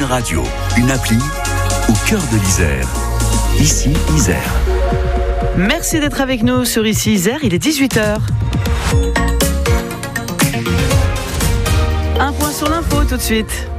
Radio, une appli au cœur de l'Isère. Ici, Isère. Merci d'être avec nous sur Ici Isère, il est 18h. Un point sur l'info tout de suite.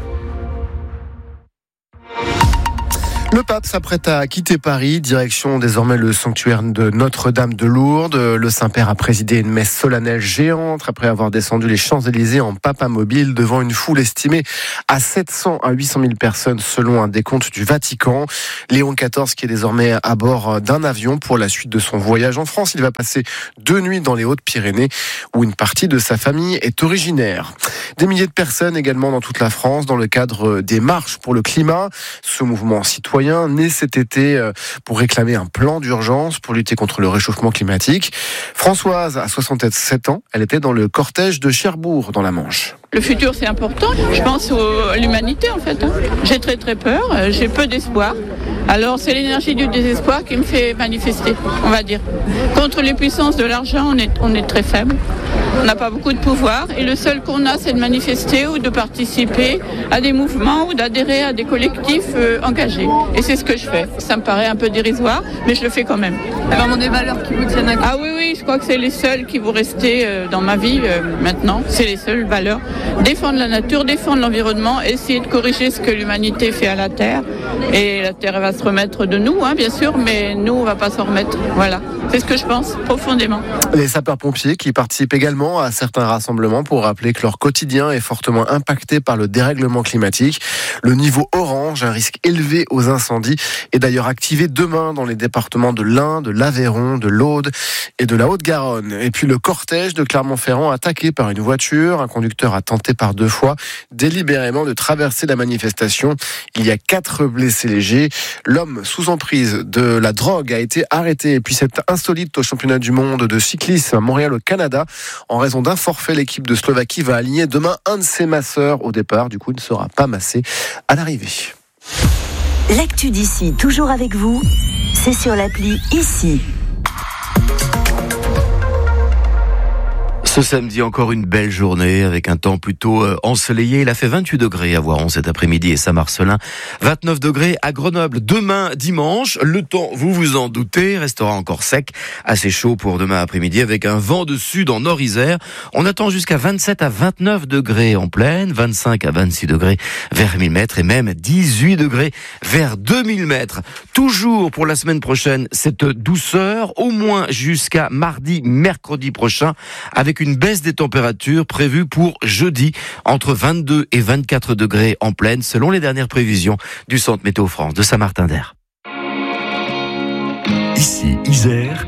Le pape s'apprête à quitter Paris, direction désormais le sanctuaire de Notre-Dame de Lourdes. Le Saint-Père a présidé une messe solennelle géante après avoir descendu les Champs-Élysées en papamobile devant une foule estimée à 700 à 800 000 personnes selon un décompte du Vatican. Léon XIV qui est désormais à bord d'un avion pour la suite de son voyage en France. Il va passer 2 nuits dans les Hautes-Pyrénées où une partie de sa famille est originaire. Des milliers de personnes également dans toute la France dans le cadre des marches pour le climat. Ce mouvement citoyen né cet été pour réclamer un plan d'urgence pour lutter contre le réchauffement climatique. Françoise a 67 ans, elle était dans le cortège de Cherbourg dans la Manche. Le futur c'est important, je pense à l'humanité en fait. J'ai très peur, j'ai peu d'espoir. Alors c'est l'énergie du désespoir qui me fait manifester, on va dire. Contre les puissances de l'argent, on est très faible. On n'a pas beaucoup de pouvoir et le seul qu'on a c'est de manifester ou de participer à des mouvements ou d'adhérer à des collectifs engagés. Et c'est ce que je fais. Ça me paraît un peu dérisoire, mais je le fais quand même. C'est vraiment des valeurs qui vous tiennent à cœur. Ah oui, je crois que c'est les seules qui vont rester dans ma vie maintenant. C'est les seules valeurs. Défendre la nature, défendre l'environnement, essayer de corriger ce que l'humanité fait à la Terre. Et la Terre va se remettre de nous, bien sûr, mais nous, on ne va pas s'en remettre. Voilà, c'est ce que je pense profondément. Les sapeurs-pompiers qui participent également à certains rassemblements pour rappeler que leur quotidien est fortement impacté par le dérèglement climatique. Le niveau orange, un risque élevé aux incendies, est d'ailleurs activé demain dans les départements de l'Ain, de l'Aveyron, de l'Aude et de la Haute-Garonne. Et puis le cortège de Clermont-Ferrand attaqué par une voiture. Un conducteur a tenté par 2 fois délibérément de traverser la manifestation. Il y a 4 blessés légers. L'homme sous emprise de la drogue a été arrêté. Et puis c'est insolite au championnat du monde de cyclisme à Montréal au Canada. En raison d'un forfait, l'équipe de Slovaquie va aligner demain un de ses masseurs au départ. Du coup, il ne sera pas massé à l'arrivée. L'actu d'ici, toujours avec vous, c'est sur l'appli Ici. Ce samedi, encore une belle journée avec un temps plutôt ensoleillé. Il a fait 28 degrés à Voiron cet après-midi et Saint-Marcelin. 29 degrés à Grenoble. Demain, dimanche, le temps, vous vous en doutez, restera encore sec, assez chaud pour demain après-midi avec un vent de sud en Nord-Isère. On attend jusqu'à 27 à 29 degrés en plaine, 25 à 26 degrés vers 1000 mètres et même 18 degrés vers 2000 mètres. Toujours pour la semaine prochaine, cette douceur, au moins jusqu'à mardi, mercredi prochain, avec une baisse des températures prévue pour jeudi, entre 22 et 24 degrés en plaine, selon les dernières prévisions du Centre Météo France de Saint-Martin-d'Air. Ici, Isère.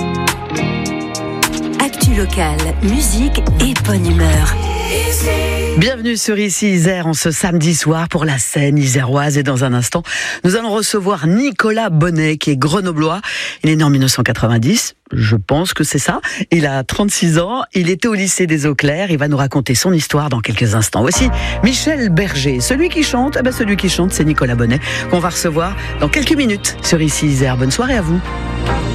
Actu locale, musique et bonne humeur. Bienvenue sur Ici Isère en ce samedi soir pour la scène iséroise et dans un instant, nous allons recevoir Nicolas Bonnet qui est grenoblois. Il est né en 1990, je pense que c'est ça. Il a 36 ans, il était au lycée des Eaux Claires, il va nous raconter son histoire dans quelques instants. Voici Michel Berger, celui qui chante c'est Nicolas Bonnet qu'on va recevoir dans quelques minutes sur Ici Isère. Bonne soirée à vous.